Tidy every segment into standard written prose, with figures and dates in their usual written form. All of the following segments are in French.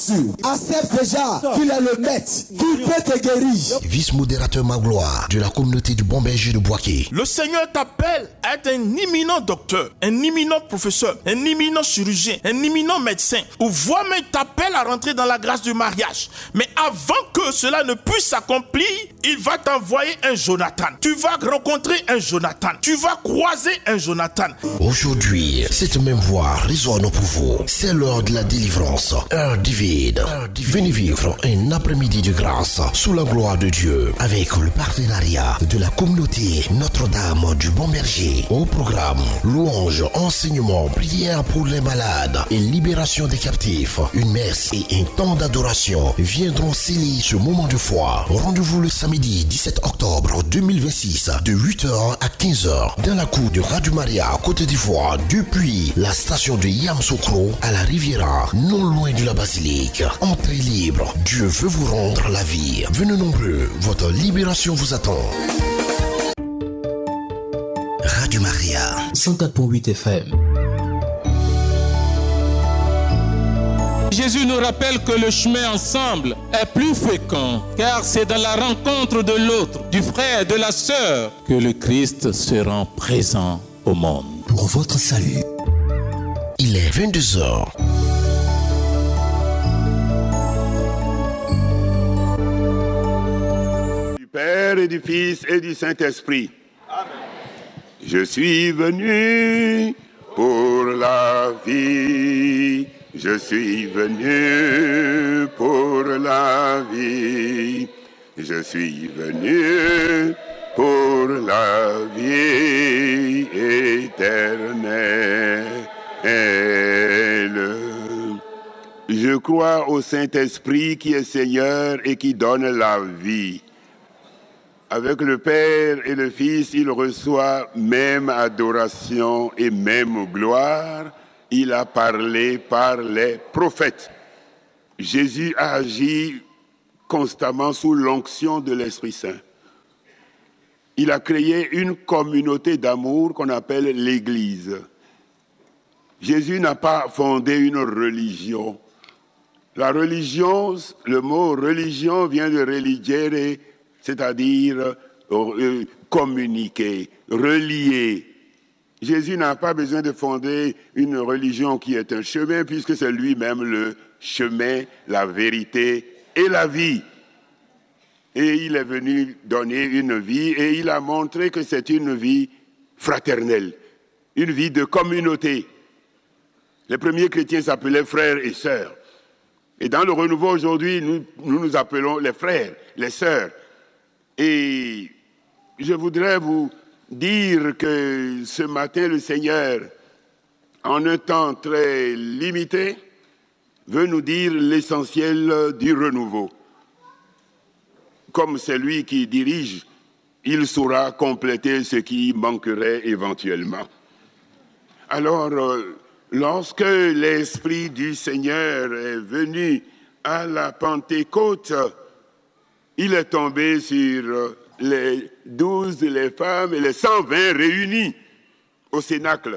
Accepte déjà qu'il est le maître, qu'il peut te guérir. Vice-modérateur Magloire de la communauté du Bon Berger de Boaké. Le Seigneur t'appelle à être un imminent docteur, un imminent professeur, un imminent chirurgien, un imminent médecin. Ou voire même t'appelle à rentrer dans la grâce du mariage. Mais avant que cela ne puisse s'accomplir, il va t'envoyer un Jonathan. Tu vas rencontrer un Jonathan. Tu vas croiser un Jonathan. Aujourd'hui, cette même voix résonne pour vous. C'est l'heure de la délivrance. Heure divine. Venez vivre un après-midi de grâce sous la gloire de Dieu avec le partenariat de la communauté Notre-Dame du Bon Berger. Au programme, louange, enseignement, prière pour les malades et libération des captifs. Une messe et un temps d'adoration viendront sceller ce moment de foi. Rendez-vous le samedi 17 octobre 2026 de 8h à 15h dans la cour de Radio Maria Côte d'Ivoire depuis la station de Yamoussoukro à la Riviera, non loin de la basilique. Entrée libre, Dieu veut vous rendre la vie. Venez nombreux, votre libération vous attend. Radio Maria 104.8 FM. Jésus nous rappelle que le chemin ensemble est plus fréquent, car c'est dans la rencontre de l'autre, du frère, de la sœur, que le Christ se rend présent au monde. Pour votre salut. Il est 22h. Du Père et du Fils et du Saint-Esprit. Amen. Je suis venu pour la vie. Je suis venu pour la vie. Je suis venu pour la vie éternelle. Je crois au Saint-Esprit qui est Seigneur et qui donne la vie. Avec le Père et le Fils, il reçoit même adoration et même gloire. Il a parlé par les prophètes. Jésus a agi constamment sous l'onction de l'Esprit Saint. Il a créé une communauté d'amour qu'on appelle l'Église. Jésus n'a pas fondé une religion. La religion, le mot religion vient de religere, c'est-à-dire communiquer, relier. Jésus n'a pas besoin de fonder une religion qui est un chemin, puisque c'est lui-même le chemin, la vérité et la vie. Et il est venu donner une vie, et il a montré que c'est une vie fraternelle, une vie de communauté. Les premiers chrétiens s'appelaient frères et sœurs. Et dans le renouveau aujourd'hui, nous appelons les frères, les sœurs. Et je voudrais vous dire que ce matin, le Seigneur, en un temps très limité, veut nous dire l'essentiel du renouveau. Comme c'est lui qui dirige, il saura compléter ce qui manquerait éventuellement. Alors, lorsque l'Esprit du Seigneur est venu à la Pentecôte, il est tombé sur les 12, les femmes et les 120 réunis au Cénacle.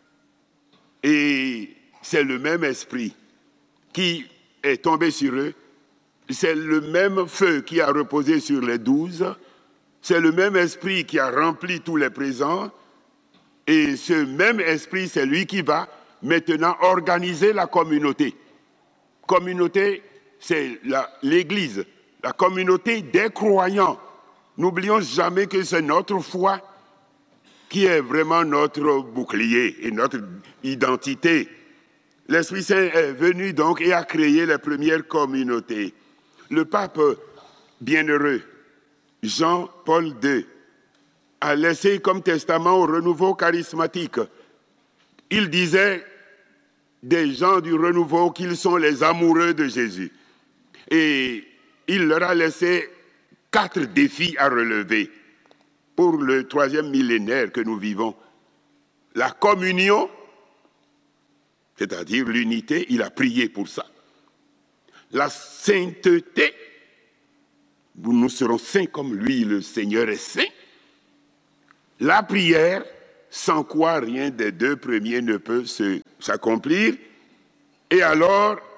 Et c'est le même esprit qui est tombé sur eux. C'est le même feu qui a reposé sur les 12. C'est le même esprit qui a rempli tous les présents. Et ce même esprit, c'est lui qui va maintenant organiser la communauté. Communauté, c'est l'Église, la communauté des croyants. N'oublions jamais que c'est notre foi qui est vraiment notre bouclier et notre identité. L'Esprit Saint est venu donc et a créé les premières communautés. Le pape bienheureux, Jean-Paul II, a laissé comme testament au renouveau charismatique. Il disait des gens du renouveau qu'ils sont les amoureux de Jésus. Et il leur a laissé 4 défis à relever pour le 3e millénaire que nous vivons. La communion, c'est-à-dire l'unité, il a prié pour ça. La sainteté, nous serons saints comme lui, le Seigneur est saint. La prière, sans quoi rien des 2 premiers ne peut s'accomplir. Et alors,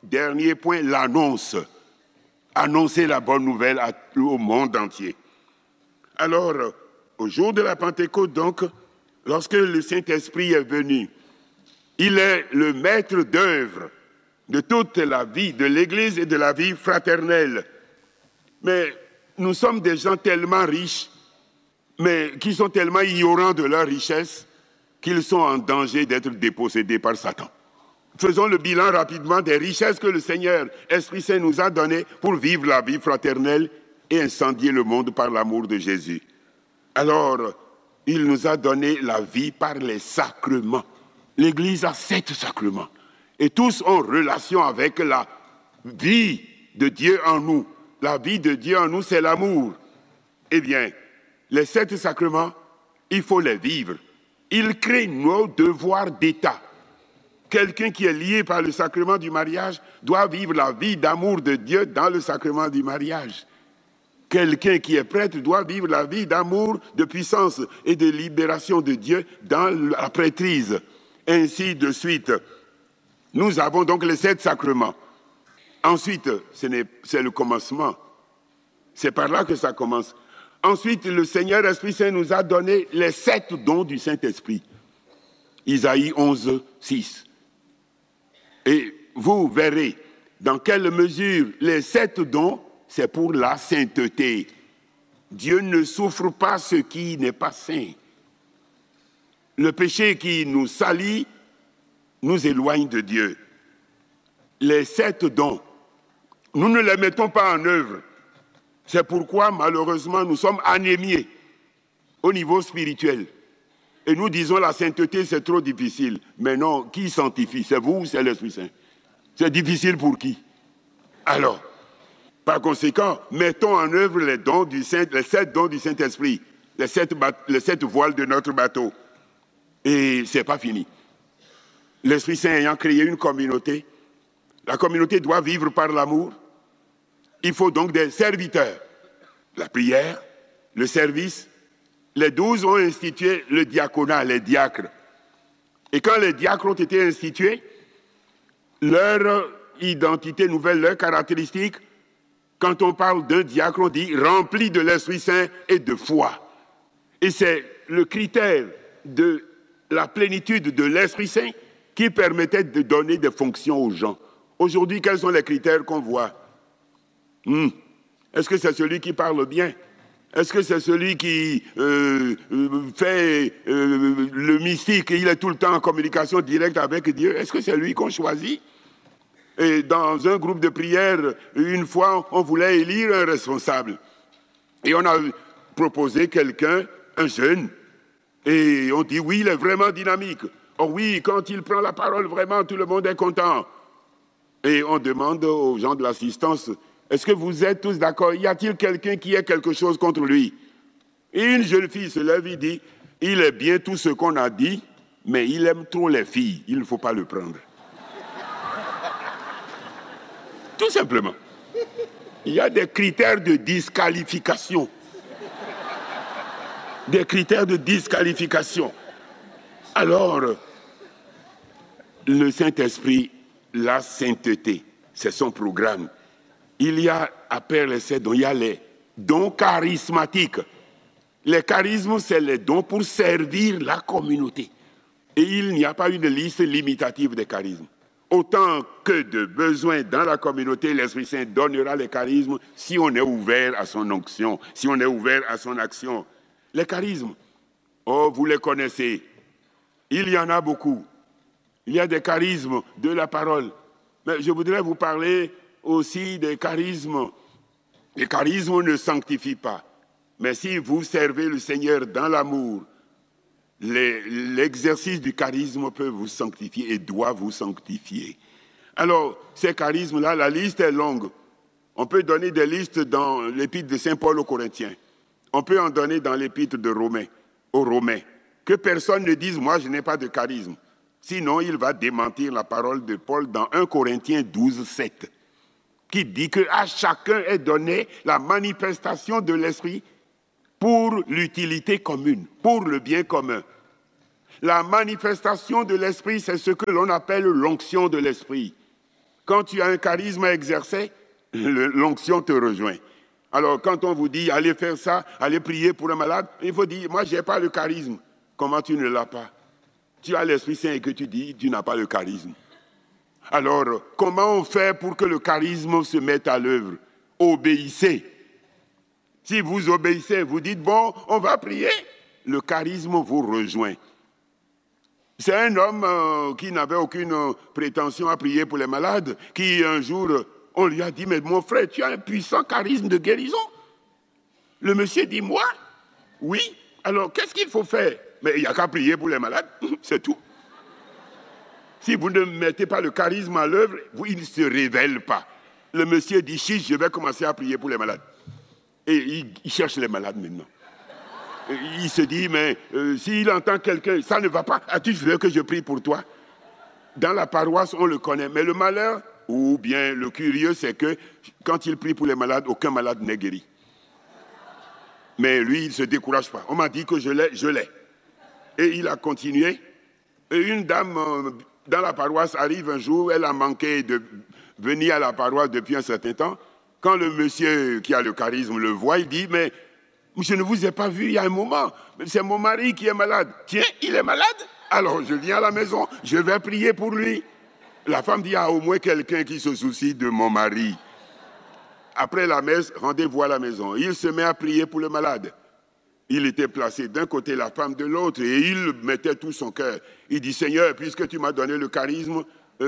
dernier point, l'annonce. Annoncer la bonne nouvelle au monde entier. Alors, au jour de la Pentecôte, donc, lorsque le Saint-Esprit est venu, il est le maître d'œuvre de toute la vie de l'Église et de la vie fraternelle. Mais nous sommes des gens tellement riches, mais qui sont tellement ignorants de leur richesse, qu'ils sont en danger d'être dépossédés par Satan. Faisons le bilan rapidement des richesses que le Seigneur, Esprit Saint, nous a données pour vivre la vie fraternelle et incendier le monde par l'amour de Jésus. Alors, il nous a donné la vie par les sacrements. L'Église a 7 sacrements. Et tous ont relation avec la vie de Dieu en nous. La vie de Dieu en nous, c'est l'amour. Eh bien, les 7 sacrements, il faut les vivre. Ils créent nos devoirs d'État. Quelqu'un qui est lié par le sacrement du mariage doit vivre la vie d'amour de Dieu dans le sacrement du mariage. Quelqu'un qui est prêtre doit vivre la vie d'amour, de puissance et de libération de Dieu dans la prêtrise. Ainsi de suite. Nous avons donc les 7 sacrements. Ensuite, c'est le commencement. C'est par là que ça commence. Ensuite, le Seigneur Esprit Saint nous a donné les 7 dons du Saint-Esprit. Isaïe 11, 6. Et vous verrez dans quelle mesure les 7 dons, c'est pour la sainteté. Dieu ne souffre pas ce qui n'est pas saint. Le péché qui nous salit nous éloigne de Dieu. Les 7 dons, nous ne les mettons pas en œuvre. C'est pourquoi, malheureusement, nous sommes anémiés au niveau spirituel. Et nous disons la sainteté, c'est trop difficile. Mais non, qui sanctifie? C'est vous ou c'est l'Esprit Saint? C'est difficile pour qui? Alors, par conséquent, mettons en œuvre les 7 dons du Saint-Esprit, les 7 voiles de notre bateau. Et ce n'est pas fini. L'Esprit Saint ayant créé une communauté, la communauté doit vivre par l'amour. Il faut donc des serviteurs. La prière, le service. Les 12 ont institué le diaconat, les diacres. Et quand les diacres ont été institués, leur identité nouvelle, leurs caractéristiques, quand on parle d'un diacre, on dit rempli de l'Esprit Saint et de foi. Et c'est le critère de la plénitude de l'Esprit Saint qui permettait de donner des fonctions aux gens. Aujourd'hui, quels sont les critères qu'on voit? Est-ce que c'est celui qui parle bien? Est-ce que c'est celui qui fait le mystique et il est tout le temps en communication directe avec Dieu? Est-ce que c'est lui qu'on choisit? Et dans un groupe de prière, une fois, on voulait élire un responsable. Et on a proposé quelqu'un, un jeune, et on dit oui, il est vraiment dynamique. Oh oui, quand il prend la parole, vraiment, tout le monde est content. Et on demande aux gens de l'assistance, est-ce que vous êtes tous d'accord? Y a-t-il quelqu'un qui ait quelque chose contre lui? Et une jeune fille se lève et dit, il est bien tout ce qu'on a dit, mais il aime trop les filles, il ne faut pas le prendre. Tout simplement. Il y a des critères de disqualification. Des critères de disqualification. Alors, le Saint-Esprit, la sainteté, c'est son programme. Il y a, après les 7 dons, il y a les dons charismatiques. Les charismes, c'est les dons pour servir la communauté. Et il n'y a pas une liste limitative des charismes. Autant que de besoins dans la communauté, l'Esprit Saint donnera les charismes si on est ouvert à son onction, si on est ouvert à son action. Les charismes, oh, vous les connaissez. Il y en a beaucoup. Il y a des charismes de la parole. Mais je voudrais vous parler aussi des charismes. Les charismes ne sanctifient pas. Mais si vous servez le Seigneur dans l'amour, l'exercice du charisme peut vous sanctifier et doit vous sanctifier. Alors, ces charismes-là, la liste est longue. On peut donner des listes dans l'épître de Saint Paul aux Corinthiens. On peut en donner dans l'épître aux Romains. Que personne ne dise, moi, je n'ai pas de charisme. Sinon, il va démentir la parole de Paul dans 1 Corinthiens 12, 7, qui dit qu'à chacun est donné la manifestation de l'Esprit pour l'utilité commune, pour le bien commun. La manifestation de l'Esprit, c'est ce que l'on appelle l'onction de l'Esprit. Quand tu as un charisme à exercer, l'onction te rejoint. Alors, quand on vous dit, allez faire ça, allez prier pour un malade, il faut dire, moi, je n'ai pas le charisme. Comment tu ne l'as pas? Tu as l'Esprit Saint et que tu dis, tu n'as pas le charisme. Alors, comment on fait pour que le charisme se mette à l'œuvre? Obéissez. Si vous obéissez, vous dites, bon, on va prier, le charisme vous rejoint. C'est un homme qui n'avait aucune prétention à prier pour les malades, qui un jour, on lui a dit, mais mon frère, tu as un puissant charisme de guérison. Le monsieur dit, moi? Oui. Alors, qu'est-ce qu'il faut faire? Mais il n'y a qu'à prier pour les malades, c'est tout. Si vous ne mettez pas le charisme à l'œuvre, il ne se révèle pas. Le monsieur dit, chiche, je vais commencer à prier pour les malades. Et il cherche les malades maintenant. Il se dit, mais s'il entend quelqu'un, ça ne va pas. As-tu vu que je prie pour toi? Dans la paroisse, on le connaît. Mais le malheur, ou bien le curieux, c'est que quand il prie pour les malades, aucun malade n'est guéri. Mais lui, il ne se décourage pas. On m'a dit que je l'ai. Et il a continué. Et une dame dans la paroisse arrive un jour, elle a manqué de venir à la paroisse depuis un certain temps. Quand le monsieur qui a le charisme le voit, il dit, mais je ne vous ai pas vu il y a un moment. C'est mon mari qui est malade. Tiens, il est malade? Alors je viens à la maison, je vais prier pour lui. La femme dit, au moins quelqu'un qui se soucie de mon mari. Après la messe, rendez-vous à la maison. Il se met à prier pour le malade. Il était placé d'un côté, la femme de l'autre, et il mettait tout son cœur. Il dit, Seigneur, puisque tu m'as donné le charisme,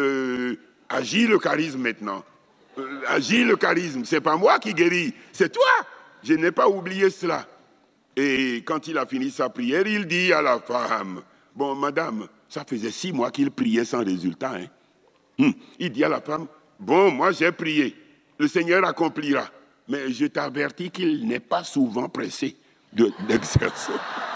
agis le charisme maintenant. Agis le charisme. C'est pas moi qui guéris, c'est toi. Je n'ai pas oublié cela. Et quand il a fini sa prière, il dit à la femme, bon, madame, ça faisait 6 mois qu'il priait sans résultat. Il dit à la femme, bon, moi j'ai prié, le Seigneur accomplira. Mais je t'avertis qu'il n'est pas souvent pressé d'exercer.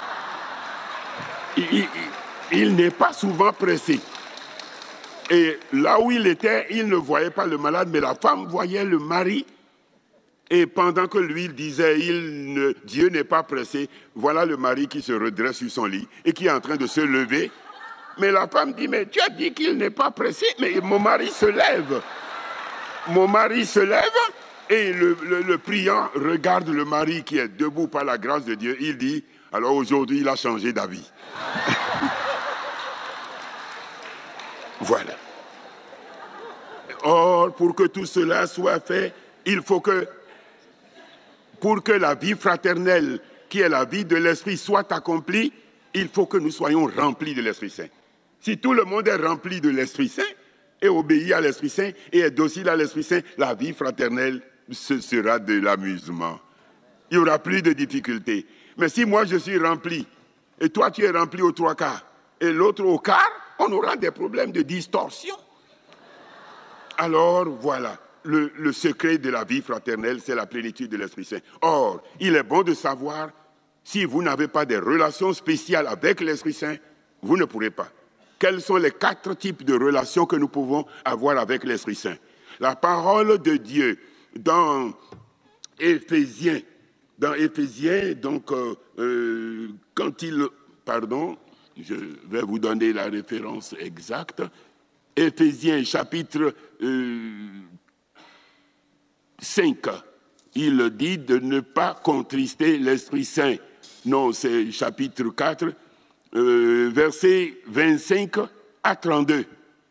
Il n'est pas souvent pressé. Et là où il était, il ne voyait pas le malade, mais la femme voyait le mari. Et pendant que lui il disait, Dieu n'est pas pressé, voilà le mari qui se redresse sur son lit et qui est en train de se lever. Mais la femme dit, mais tu as dit qu'il n'est pas pressé, mais mon mari se lève. Mon mari se lève et le priant regarde le mari qui est debout par la grâce de Dieu. Il dit, alors aujourd'hui il a changé d'avis. Voilà. Or, pour que tout cela soit fait, il faut que, pour que la vie fraternelle, qui est la vie de l'Esprit, soit accomplie, il faut que nous soyons remplis de l'Esprit Saint. Si tout le monde est rempli de l'Esprit Saint, et obéit à l'Esprit Saint, et est docile à l'Esprit Saint, la vie fraternelle, ce sera de l'amusement. Il n'y aura plus de difficultés. Mais si moi je suis rempli, et toi tu es rempli aux 3/4, et l'autre au quart, on aura des problèmes de distorsion. Alors voilà, le secret de la vie fraternelle, c'est la plénitude de l'Esprit Saint. Or, il est bon de savoir, si vous n'avez pas de relations spéciales avec l'Esprit Saint, vous ne pourrez pas. Quels sont les 4 types de relations que nous pouvons avoir avec l'Esprit Saint? La parole de Dieu dans Éphésiens, donc, quand il... Pardon, je vais vous donner la référence exacte. Éphésiens, chapitre 5, il dit de ne pas contrister l'Esprit Saint. Non, c'est chapitre 4, versets 25 à 32.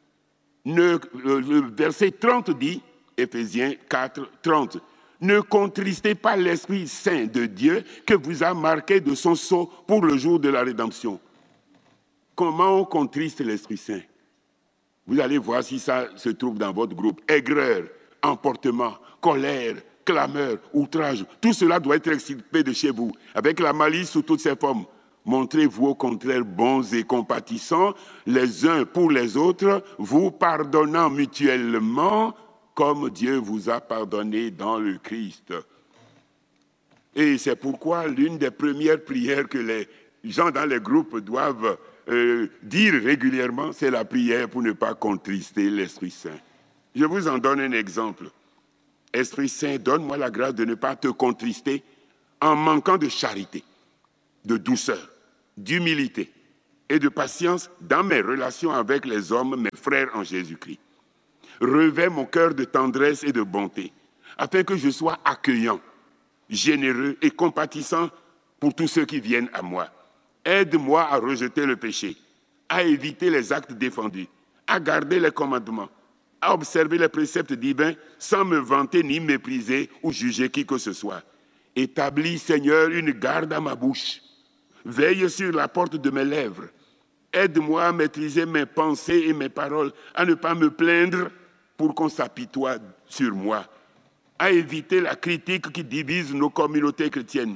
Le verset 30 dit, Éphésiens 4, 30, « Ne contristez pas l'Esprit Saint de Dieu que vous a marqué de son sceau pour le jour de la rédemption. » Comment on contriste l'Esprit Saint? Vous allez voir si ça se trouve dans votre groupe. Aigreur, emportement, colère, clameur, outrage, tout cela doit être extirpé de chez vous, avec la malice sous toutes ses formes. Montrez-vous au contraire bons et compatissants, les uns pour les autres, vous pardonnant mutuellement, comme Dieu vous a pardonné dans le Christ. Et c'est pourquoi l'une des premières prières que les gens dans les groupes doivent dire régulièrement, c'est la prière pour ne pas contrister l'Esprit Saint. Je vous en donne un exemple. Esprit Saint, donne-moi la grâce de ne pas te contrister en manquant de charité, de douceur, d'humilité et de patience dans mes relations avec les hommes, mes frères en Jésus-Christ. revêt mon cœur de tendresse et de bonté, afin que je sois accueillant, généreux et compatissant pour tous ceux qui viennent à moi. Aide-moi à rejeter le péché, à éviter les actes défendus, à garder les commandements, à observer les préceptes divins sans me vanter ni mépriser ou juger qui que ce soit. Établis, Seigneur, une garde à ma bouche. Veille sur la porte de mes lèvres. Aide-moi à maîtriser mes pensées et mes paroles, à ne pas me plaindre pour qu'on s'apitoie sur moi, à éviter la critique qui divise nos communautés chrétiennes,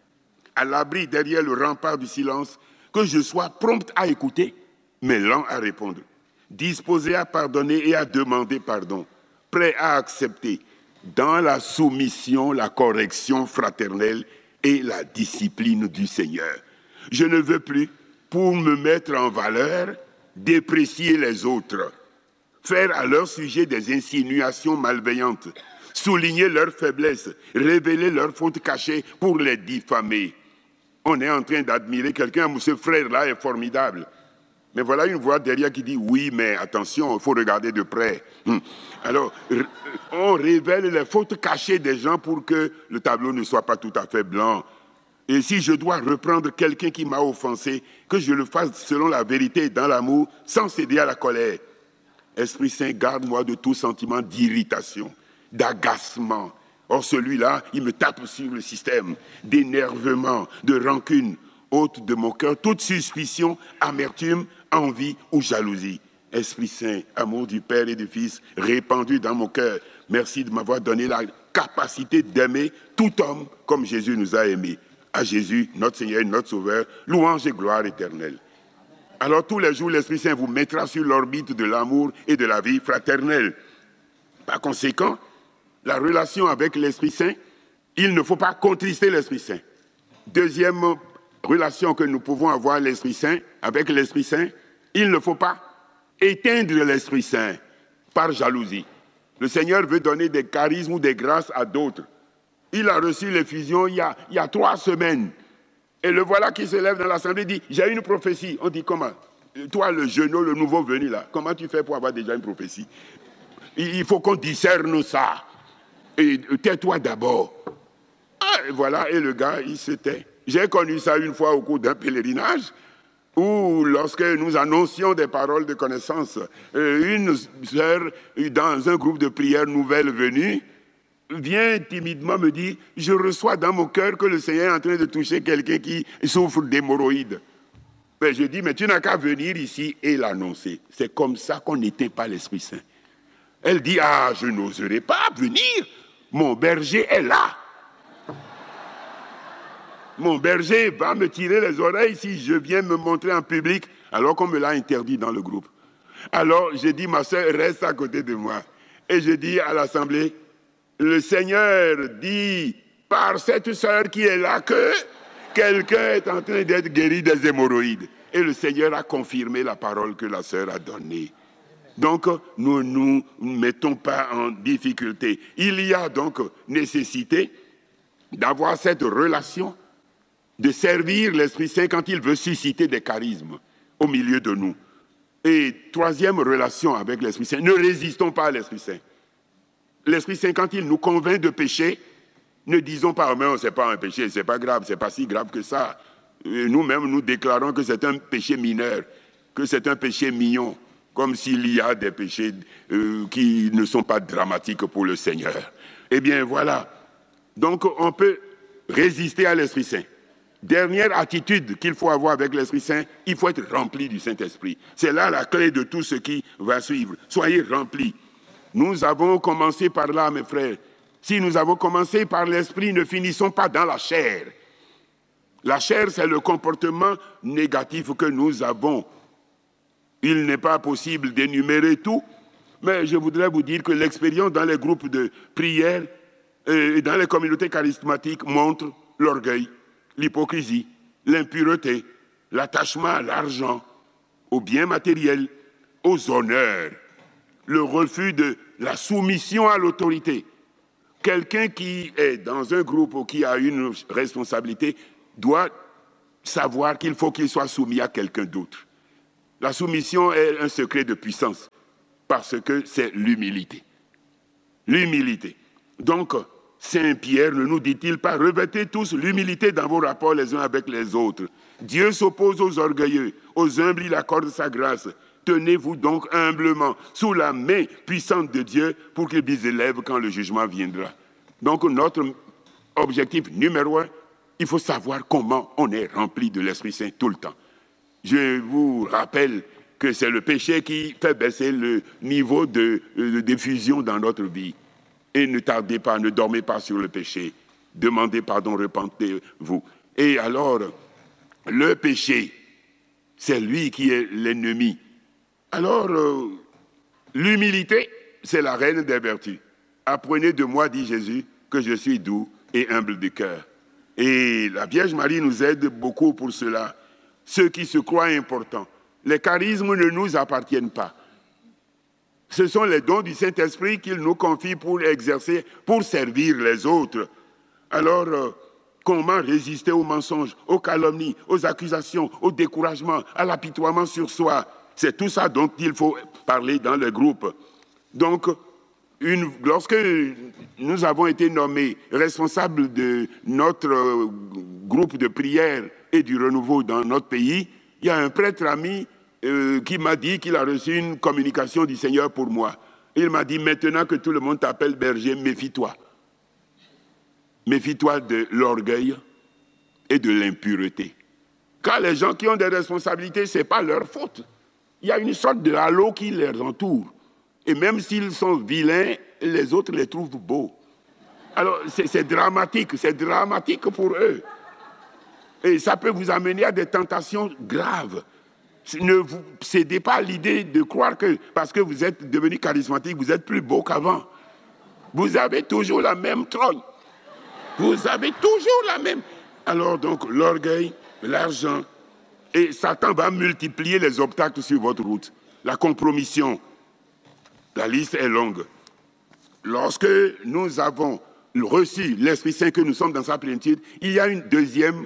à l'abri derrière le rempart du silence, que je sois prompt à écouter, mais lent à répondre, disposé à pardonner et à demander pardon, prêt à accepter, dans la soumission, la correction fraternelle et la discipline du Seigneur. Je ne veux plus, pour me mettre en valeur, déprécier les autres, faire à leur sujet des insinuations malveillantes, souligner leurs faiblesses, révéler leurs fautes cachées pour les diffamer. On est en train d'admirer quelqu'un, ce frère-là est formidable. Mais voilà une voix derrière qui dit « Oui, mais attention, il faut regarder de près. » Alors, on révèle les fautes cachées des gens pour que le tableau ne soit pas tout à fait blanc. Et si je dois reprendre quelqu'un qui m'a offensé, que je le fasse selon la vérité et dans l'amour, sans céder à la colère. Esprit Saint, garde-moi de tout sentiment d'irritation, d'agacement. Or, celui-là, il me tape sur le système, d'énervement, de rancune. Ôte de mon cœur toute suspicion, amertume, envie ou jalousie. Esprit Saint, amour du Père et du Fils, répandu dans mon cœur. Merci de m'avoir donné la capacité d'aimer tout homme comme Jésus nous a aimés. À Jésus, notre Seigneur, notre Sauveur, louange et gloire éternelle. Alors tous les jours, l'Esprit Saint vous mettra sur l'orbite de l'amour et de la vie fraternelle. Par conséquent, la relation avec l'Esprit Saint, il ne faut pas contrister l'Esprit Saint. Deuxième relation que nous pouvons avoir avec l'Esprit Saint, il ne faut pas éteindre l'Esprit Saint par jalousie. Le Seigneur veut donner des charismes ou des grâces à d'autres. Il a reçu l'effusion il y a 3 semaines. Et le voilà qui se lève dans l'assemblée et dit « J'ai une prophétie ». On dit « Comment ? Toi, le jeune, le nouveau venu là, comment tu fais pour avoir déjà une prophétie ? Il faut qu'on discerne ça. Et tais-toi d'abord. Et voilà, et le gars, il se tait. J'ai connu ça une fois au cours d'un pèlerinage où, lorsque nous annoncions des paroles de connaissance, une sœur dans un groupe de prière nouvelle venue vient timidement me dire « Je reçois dans mon cœur que le Seigneur est en train de toucher quelqu'un qui souffre d'hémorroïdes. » Mais je dis « Mais tu n'as qu'à venir ici et l'annoncer. » C'est comme ça qu'on n'éteint pas l'Esprit Saint. Elle dit « Ah, je n'oserais pas venir. Mon berger est là. » Mon berger va me tirer les oreilles si je viens me montrer en public alors qu'on me l'a interdit dans le groupe. Alors, j'ai dit, ma sœur, reste à côté de moi. Et je dis à l'assemblée, le Seigneur dit par cette sœur qui est là que quelqu'un est en train d'être guéri des hémorroïdes. Et le Seigneur a confirmé la parole que la sœur a donnée. Donc, nous ne nous mettons pas en difficulté. Il y a donc nécessité d'avoir cette relation, de servir l'Esprit Saint quand il veut susciter des charismes au milieu de nous. Et troisième relation avec l'Esprit Saint, ne résistons pas à l'Esprit Saint. L'Esprit Saint, quand il nous convainc de péché, ne disons pas, mais c'est pas un péché, c'est pas grave, c'est pas si grave que ça. Et nous-mêmes, nous déclarons que c'est un péché mineur, que c'est un péché mignon, comme s'il y a des péchés qui ne sont pas dramatiques pour le Seigneur. Eh bien, voilà. Donc, on peut résister à l'Esprit Saint. Dernière attitude qu'il faut avoir avec l'Esprit Saint, il faut être rempli du Saint-Esprit. C'est là la clé de tout ce qui va suivre. Soyez remplis. Nous avons commencé par là, mes frères. Si nous avons commencé par l'Esprit, ne finissons pas dans la chair. La chair, c'est le comportement négatif que nous avons. Il n'est pas possible d'énumérer tout, mais je voudrais vous dire que l'expérience dans les groupes de prière et dans les communautés charismatiques montre l'orgueil, l'hypocrisie, l'impureté, l'attachement à l'argent, aux biens matériels, aux honneurs, le refus de la soumission à l'autorité. Quelqu'un qui est dans un groupe ou qui a une responsabilité doit savoir qu'il faut qu'il soit soumis à quelqu'un d'autre. La soumission est un secret de puissance. parce que c'est l'humilité. L'humilité. Donc, Saint Pierre ne nous dit-il pas, revêtez tous l'humilité dans vos rapports les uns avec les autres. Dieu s'oppose aux orgueilleux, aux humbles il accorde sa grâce. Tenez-vous donc humblement sous la main puissante de Dieu pour qu'il brise les lèvres quand le jugement viendra. Donc notre objectif numéro 1, il faut savoir comment on est rempli de l'Esprit Saint tout le temps. Je vous rappelle que c'est le péché qui fait baisser le niveau de diffusion dans notre vie. Et ne tardez pas, ne dormez pas sur le péché. Demandez pardon, repentez-vous. Et alors, le péché, c'est lui qui est l'ennemi. Alors, l'humilité, c'est la reine des vertus. Apprenez de moi, dit Jésus, que je suis doux et humble de cœur. Et la Vierge Marie nous aide beaucoup pour cela. Ceux qui se croient importants. Les charismes ne nous appartiennent pas. Ce sont les dons du Saint-Esprit qu'il nous confie pour exercer, pour servir les autres. Alors, comment résister aux mensonges, aux calomnies, aux accusations, au découragement, à l'apitoiement sur soi? C'est tout ça dont il faut parler dans le groupe. Donc, lorsque nous avons été nommés responsables de notre groupe de prière et du renouveau dans notre pays, il y a un prêtre ami qui m'a dit qu'il a reçu une communication du Seigneur pour moi. Il m'a dit, maintenant que tout le monde t'appelle berger, méfie-toi. Méfie-toi de l'orgueil et de l'impureté. Car les gens qui ont des responsabilités, ce n'est pas leur faute. Il y a une sorte de halo qui les entoure. Et même s'ils sont vilains, les autres les trouvent beaux. Alors, c'est dramatique pour eux. Et ça peut vous amener à des tentations graves. Ne vous cédez pas à l'idée de croire que parce que vous êtes devenu charismatique, vous êtes plus beau qu'avant. Vous avez toujours la même trogne. Vous avez toujours la même. Alors donc, l'orgueil, l'argent, et Satan va multiplier les obstacles sur votre route. La compromission, la liste est longue. Lorsque nous avons reçu l'Esprit Saint, que nous sommes dans sa plénitude, il y a un deuxième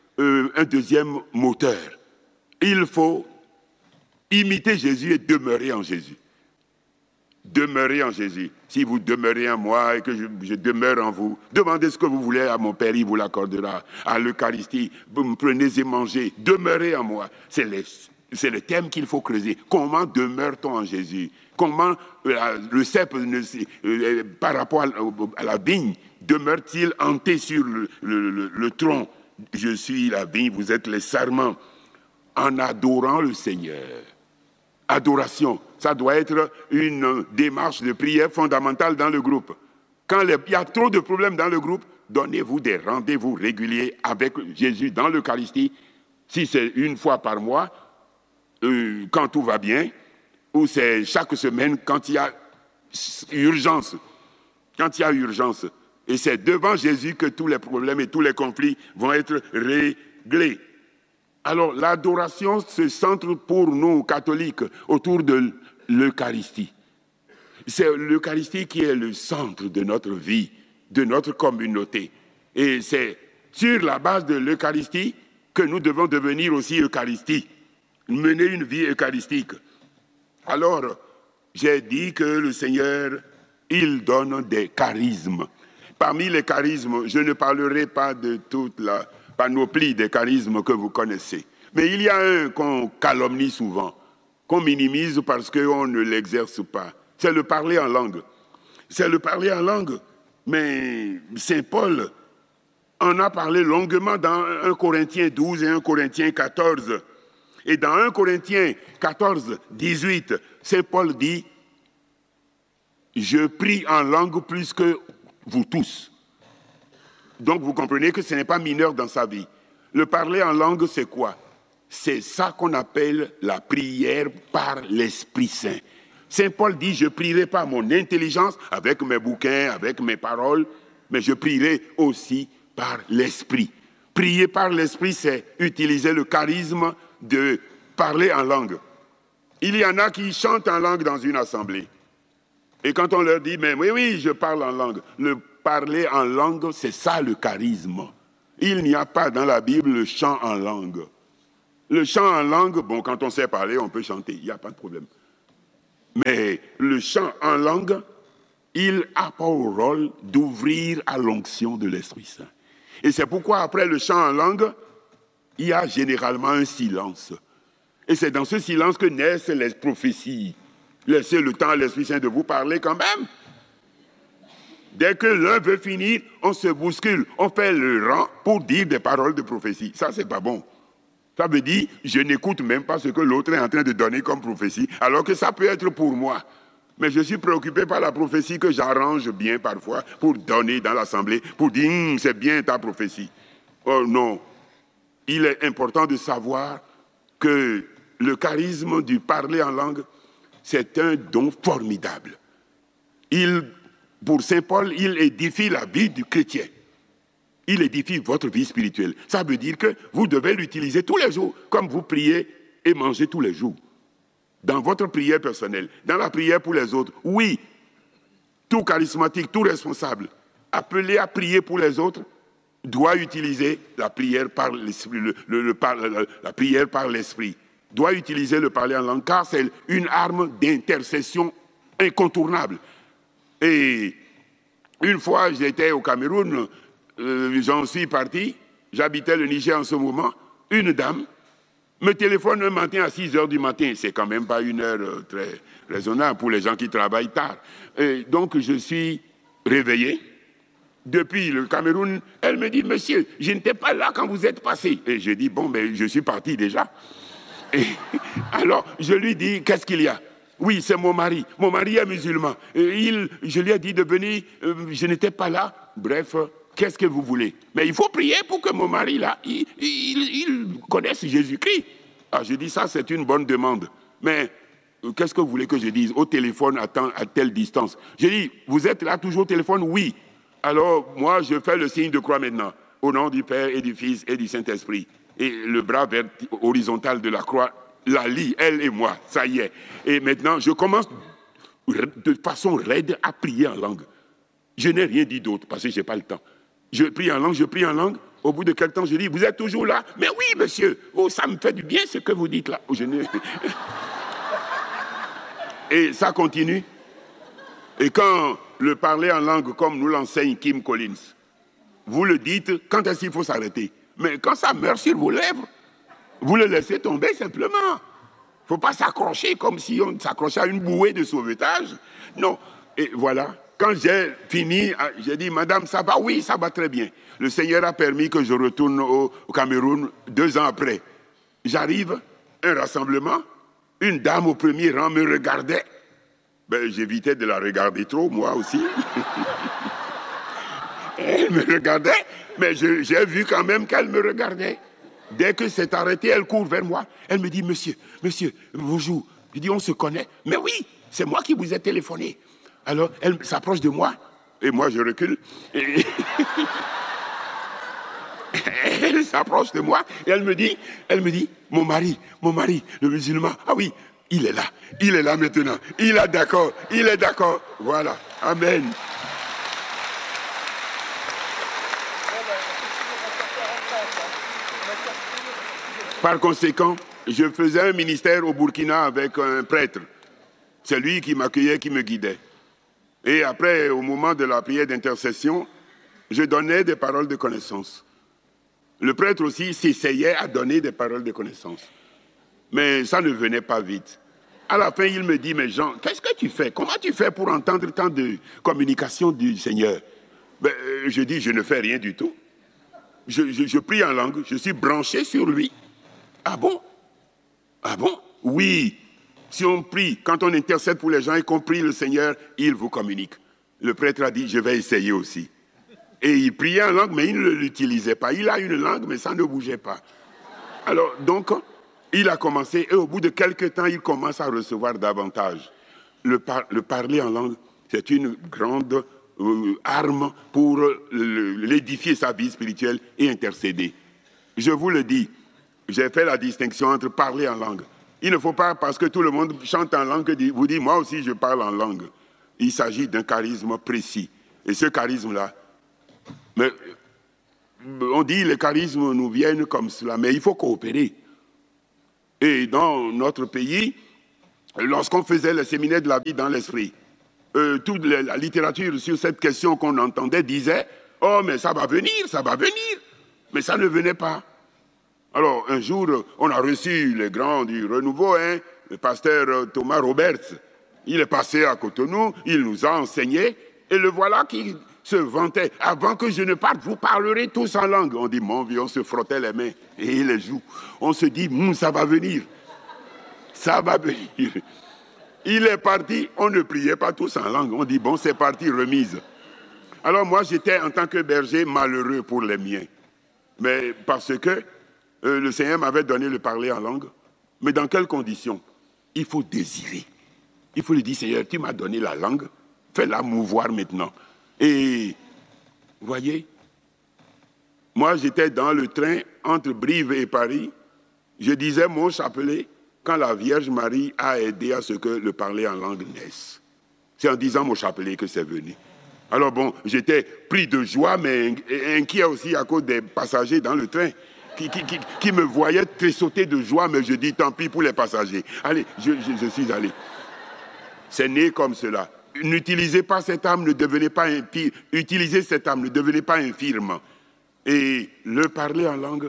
moteur. Il faut imiter Jésus et demeurer en Jésus. Demeurer en Jésus. Si vous demeurez en moi et que je demeure en vous, demandez ce que vous voulez à mon Père, il vous l'accordera. À l'Eucharistie, vous me prenez et mangez. Demeurez en moi. C'est le thème qu'il faut creuser. Comment demeure-t-on en Jésus? Comment le cep, par rapport à la vigne, demeure-t-il hanté sur le tronc? Je suis la vigne, vous êtes les sarments. En adorant le Seigneur. Adoration, ça doit être une démarche de prière fondamentale dans le groupe. Quand il y a trop de problèmes dans le groupe, donnez-vous des rendez-vous réguliers avec Jésus dans l'Eucharistie. Si c'est une fois par mois, quand tout va bien, ou c'est chaque semaine quand il y a urgence. Quand il y a urgence. Et c'est devant Jésus que tous les problèmes et tous les conflits vont être réglés. Alors, l'adoration se centre pour nous, catholiques, autour de l'Eucharistie. C'est l'Eucharistie qui est le centre de notre vie, de notre communauté. Et c'est sur la base de l'Eucharistie que nous devons devenir aussi Eucharistie, mener une vie eucharistique. Alors, j'ai dit que le Seigneur, il donne des charismes. Parmi les charismes, je ne parlerai pas de toute la panoplie des charismes que vous connaissez. Mais il y a un qu'on calomnie souvent, qu'on minimise parce qu'on ne l'exerce pas. C'est le parler en langue. C'est le parler en langue. Mais Saint Paul en a parlé longuement dans 1 Corinthiens 12 et 1 Corinthiens 14. Et dans 1 Corinthiens 14, 18, Saint Paul dit « Je prie en langue plus que vous tous ». Donc, vous comprenez que ce n'est pas mineur dans sa vie. Le parler en langue, c'est quoi? C'est ça qu'on appelle la prière par l'Esprit Saint. Saint Paul dit, je ne prierai pas mon intelligence avec mes bouquins, avec mes paroles, mais je prierai aussi par l'Esprit. Prier par l'Esprit, c'est utiliser le charisme de parler en langue. Il y en a qui chantent en langue dans une assemblée. Et quand on leur dit, mais oui, je parle en langue, le parler en langue, c'est ça le charisme. Il n'y a pas dans la Bible le chant en langue. Le chant en langue, bon, quand on sait parler, on peut chanter, il n'y a pas de problème. Mais le chant en langue, il a pour rôle d'ouvrir à l'onction de l'Esprit Saint. Et c'est pourquoi après le chant en langue, il y a généralement un silence. Et c'est dans ce silence que naissent les prophéties. Laissez le temps à l'Esprit Saint de vous parler quand même. Dès que l'un veut finir, on se bouscule, on fait le rang pour dire des paroles de prophétie. Ça, c'est pas bon. Ça veut dire, je n'écoute même pas ce que l'autre est en train de donner comme prophétie, alors que ça peut être pour moi. Mais je suis préoccupé par la prophétie que j'arrange bien parfois pour donner dans l'assemblée, pour dire, c'est bien ta prophétie. Oh non, il est important de savoir que le charisme du parler en langue, c'est un don formidable. Pour Saint Paul, il édifie la vie du chrétien. Il édifie votre vie spirituelle. Ça veut dire que vous devez l'utiliser tous les jours, comme vous priez et mangez tous les jours. Dans votre prière personnelle, dans la prière pour les autres. Oui, tout charismatique, tout responsable, appelé à prier pour les autres, doit utiliser la prière par l'esprit, la prière par l'esprit. Doit utiliser le parler en langue, car c'est une arme d'intercession incontournable. Et une fois, j'étais au Cameroun, j'en suis parti, j'habitais le Niger en ce moment, une dame me téléphone un matin à 6h du matin. C'est quand même pas une heure très raisonnable pour les gens qui travaillent tard. Et donc, je suis réveillé. Depuis le Cameroun, elle me dit, monsieur, je n'étais pas là quand vous êtes passé. Et je dis, bon, mais je suis parti déjà. Et alors, je lui dis, qu'est-ce qu'il y a? Oui, c'est mon mari. Mon mari est musulman. Et je lui ai dit de venir, je n'étais pas là. Bref, qu'est-ce que vous voulez? Mais il faut prier pour que mon mari, là, il connaisse Jésus-Christ. Ah, je dis, ça, c'est une bonne demande. Mais qu'est-ce que vous voulez que je dise? Au téléphone, à telle distance. J'ai dit, vous êtes là toujours au téléphone? Oui. Alors, moi, je fais le signe de croix maintenant. Au nom du Père et du Fils et du Saint-Esprit. Et le bras horizontal de la croix la lie, elle et moi, ça y est. Et maintenant, je commence de façon raide à prier en langue. Je n'ai rien dit d'autre parce que je n'ai pas le temps. Je prie en langue. Au bout de quel temps, je dis, vous êtes toujours là? Mais oui, monsieur. Oh, ça me fait du bien ce que vous dites là. Et ça continue. Et quand le parler en langue, comme nous l'enseigne Kim Collins, vous le dites, quand est-ce qu'il faut s'arrêter? Mais quand ça meurt sur vos lèvres, vous le laissez tomber simplement. Il ne faut pas s'accrocher comme si on s'accrochait à une bouée de sauvetage. Non. Et voilà. Quand j'ai fini, j'ai dit, madame, ça va? Oui, ça va très bien. Le Seigneur a permis que je retourne au Cameroun 2 ans après. J'arrive, un rassemblement, une dame au premier rang me regardait. Ben, j'évitais de la regarder trop, moi aussi. Elle me regardait, mais j'ai vu quand même qu'elle me regardait. Dès que c'est arrêté, elle court vers moi. Elle me dit, monsieur, bonjour. Je dis, on se connaît. Mais oui, c'est moi qui vous ai téléphoné. Alors, elle s'approche de moi, et moi, je recule. Et elle s'approche de moi, et elle me dit, mon mari, le musulman, ah oui, il est là maintenant. Il est d'accord. Voilà, amen. Par conséquent, je faisais un ministère au Burkina avec un prêtre. C'est lui qui m'accueillait, qui me guidait. Et après, au moment de la prière d'intercession, je donnais des paroles de connaissance. Le prêtre aussi s'essayait à donner des paroles de connaissance. Mais ça ne venait pas vite. À la fin, il me dit, mais Jean, qu'est-ce que tu fais? Comment tu fais pour entendre tant de communication du Seigneur? Je dis, je ne fais rien du tout. Je prie en langue, je suis branché sur lui. Ah bon? Oui. Si on prie, quand on intercède pour les gens et qu'on prie le Seigneur, il vous communique. Le prêtre a dit, je vais essayer aussi. Et il priait en langue, mais il ne l'utilisait pas. Il a une langue, mais ça ne bougeait pas. Alors, donc, il a commencé, et au bout de quelques temps, il commence à recevoir davantage. Le parler en langue, c'est une grande arme pour l'édifier sa vie spirituelle et intercéder. Je vous le dis, j'ai fait la distinction entre parler en langue. Il ne faut pas, parce que tout le monde chante en langue, vous dites, moi aussi je parle en langue. Il s'agit d'un charisme précis. Et ce charisme-là, mais on dit les charismes nous viennent comme cela, mais il faut coopérer. Et dans notre pays, lorsqu'on faisait le séminaire de la vie dans l'esprit, toute la littérature sur cette question qu'on entendait disait « Oh, mais ça va venir, ça va venir !» Mais ça ne venait pas. Alors, un jour, on a reçu les grands du renouveau, le pasteur Thomas Roberts. Il est passé à Cotonou, il nous a enseigné, et le voilà qui se vantait. Avant que je ne parte, vous parlerez tous en langue. On dit, mon vieux, on se frottait les mains et les joues. On se dit, ça va venir. Ça va venir. Il est parti, on ne priait pas tous en langue. On dit, bon, c'est parti, remise. Alors moi, j'étais en tant que berger malheureux pour les miens. Mais parce que le Seigneur m'avait donné le parler en langue. Mais dans quelles conditions? Il faut désirer. Il faut lui dire, Seigneur, tu m'as donné la langue, fais-la mouvoir maintenant. Et, vous voyez, moi j'étais dans le train entre Brive et Paris. Je disais mon chapelet quand la Vierge Marie a aidé à ce que le parler en langue naisse. C'est en disant mon chapelet que c'est venu. Alors bon, j'étais pris de joie, mais inquiet aussi à cause des passagers dans le train qui me voyaient tressauter de joie, mais je dis tant pis pour les passagers. Allez, je suis allé. C'est né comme cela. N'utilisez pas cette âme, ne devenez pas impie. Utilisez cette âme, ne devenez pas infirme. Et le parler en langue,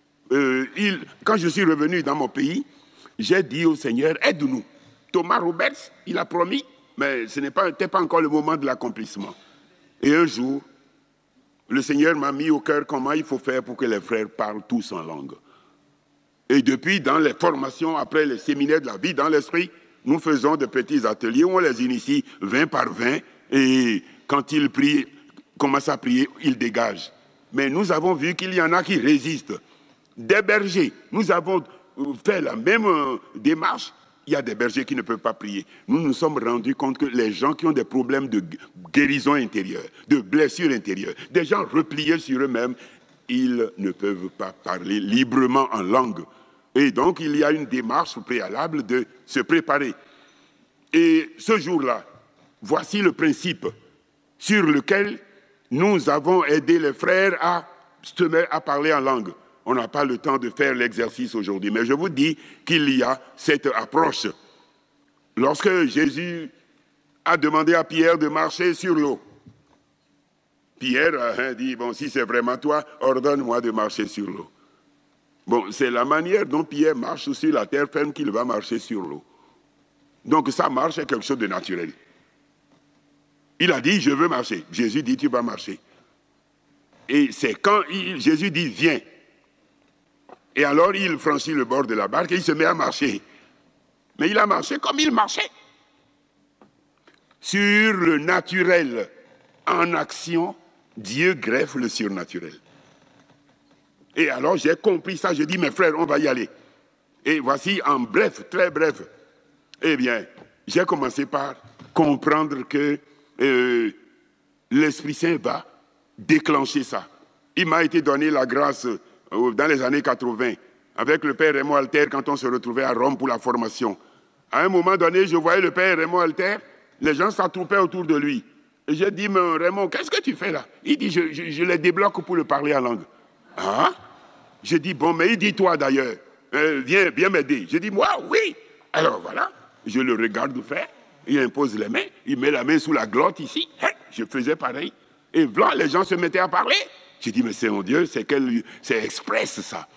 quand je suis revenu dans mon pays, j'ai dit au Seigneur, aide-nous. Thomas Roberts, il a promis, mais ce n'était pas encore le moment de l'accomplissement. Et un jour, le Seigneur m'a mis au cœur comment il faut faire pour que les frères parlent tous en langue. Et depuis, dans les formations, après les séminaires de la vie dans l'esprit, nous faisons de petits ateliers où on les initie 20 par 20 et quand ils prient, commencent à prier, ils dégagent. Mais nous avons vu qu'il y en a qui résistent. Des bergers, nous avons fait la même démarche. Il y a des bergers qui ne peuvent pas prier. Nous nous sommes rendus compte que les gens qui ont des problèmes de guérison intérieure, de blessures intérieures, des gens repliés sur eux-mêmes, ils ne peuvent pas parler librement en langue. Et donc, il y a une démarche préalable de se préparer. Et ce jour-là, voici le principe sur lequel nous avons aidé les frères à parler en langue. On n'a pas le temps de faire l'exercice aujourd'hui, mais je vous dis qu'il y a cette approche. Lorsque Jésus a demandé à Pierre de marcher sur l'eau, Pierre a dit, bon, si c'est vraiment toi, ordonne-moi de marcher sur l'eau. Bon, c'est la manière dont Pierre marche sur la terre ferme qu'il va marcher sur l'eau. Donc sa marche est quelque chose de naturel. Il a dit, je veux marcher. Jésus dit, tu vas marcher. Et c'est quand Jésus dit, viens. Et alors il franchit le bord de la barque et il se met à marcher. Mais il a marché comme il marchait. Sur le naturel en action, Dieu greffe le surnaturel. Et alors j'ai compris ça, j'ai dit, mes frères, on va y aller. Et voici en bref, très bref, eh bien, j'ai commencé par comprendre que l'Esprit Saint va déclencher ça. Il m'a été donné la grâce dans les années 80, avec le père Raymond Alter, quand on se retrouvait à Rome pour la formation. À un moment donné, je voyais le père Raymond Alter, les gens s'attroupaient autour de lui. Et j'ai dit, mais Raymond, qu'est-ce que tu fais là? Il dit, je les débloque pour le parler en langue. Ah? Je dis, bon, mais il dit toi d'ailleurs, viens m'aider. Je dis, moi, oui. Alors voilà, je le regarde faire, il impose les mains, il met la main sous la glotte ici, je faisais pareil. Et voilà, les gens se mettaient à parler. J'ai dit, mais c'est mon Dieu, c'est express ça.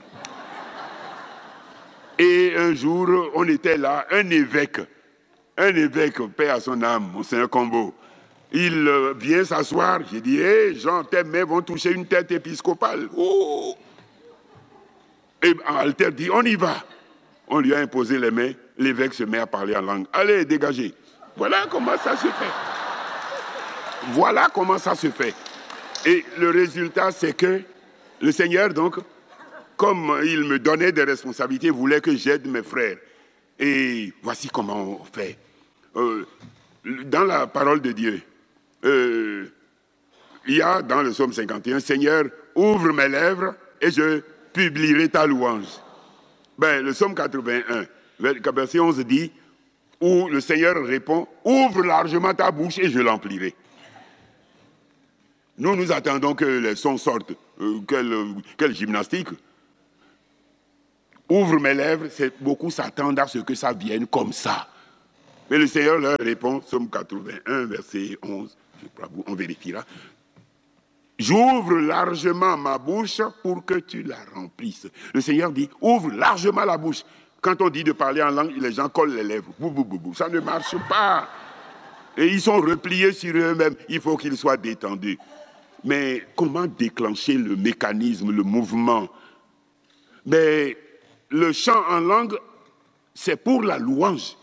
Et un jour, on était là, un évêque, paix à son âme, Monseigneur Combo. Il vient s'asseoir, j'ai dit, Jean, tes mains vont toucher une tête épiscopale. Oh! Et Alter dit, on y va. On lui a imposé les mains, l'évêque se met à parler en langue. Allez, dégagez. Voilà comment ça se fait. Voilà comment ça se fait. Et le résultat, c'est que le Seigneur, donc, comme il me donnait des responsabilités, voulait que j'aide mes frères. Et voici comment on fait. Dans la parole de Dieu, il y a dans le psaume 51, Seigneur, ouvre mes lèvres et je publierai ta louange. Ben, le psaume 81, verset 11 dit, où le Seigneur répond, ouvre largement ta bouche et je l'emplirai. Nous attendons que les sons sortent. Quelle gymnastique. ouvre mes lèvres, beaucoup s'attendent à ce que ça vienne comme ça. Mais le Seigneur leur répond, Psaume 81, verset 11, je crois, on vérifiera. J'ouvre largement ma bouche pour que tu la remplisses. Le Seigneur dit, ouvre largement la bouche. Quand on dit de parler en langue, les gens collent les lèvres. Bou, bou, bou, bou. Ça ne marche pas. Et ils sont repliés sur eux-mêmes. Il faut qu'ils soient détendus. Mais comment déclencher le mécanisme, le mouvement? Mais le chant en langue, c'est pour la louange.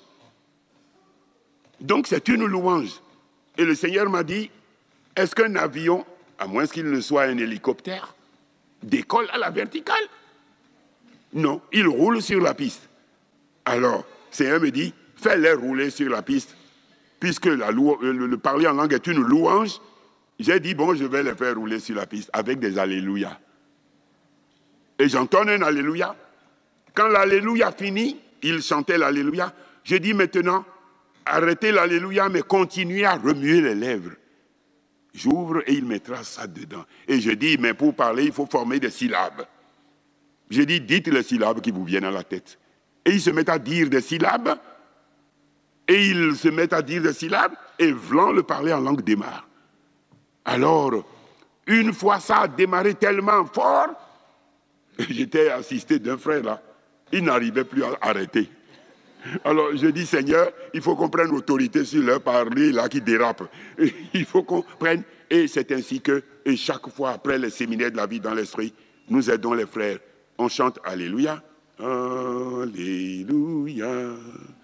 Donc c'est une louange. Et le Seigneur m'a dit, est-ce qu'un avion, à moins qu'il ne soit un hélicoptère, décolle à la verticale? Non, il roule sur la piste. Alors, le Seigneur me dit, fais-les rouler sur la piste. Puisque le parler en langue est une louange, j'ai dit, bon, je vais les faire rouler sur la piste avec des alléluia. Et j'entends un alléluia. Quand l'alléluia finit, il chantait l'alléluia. Je dis maintenant, arrêtez l'alléluia, mais continuez à remuer les lèvres. J'ouvre et il mettra ça dedans. Et je dis, mais pour parler, il faut former des syllabes. Je dis, dites les syllabes qui vous viennent à la tête. Et ils se mettent à dire des syllabes. Et ils se mettent à dire des syllabes. Et vlan, le parler en langue démarre. Alors, une fois ça a démarré tellement fort, j'étais assisté d'un frère là. Il n'arrivait plus à arrêter. Alors je dis, Seigneur, il faut qu'on prenne autorité sur leur parler là qui dérape. Il faut qu'on prenne. Et c'est ainsi que, et chaque fois après les séminaires de la vie dans l'esprit, nous aidons les frères. On chante Alléluia. Alléluia.